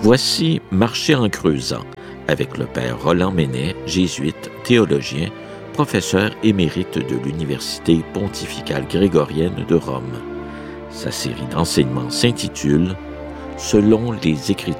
Voici Marcher en creusant, avec le père Roland Menet, jésuite, théologien, professeur émérite de l'Université pontificale grégorienne de Rome. Sa série d'enseignements s'intitule « Selon les Écritures ».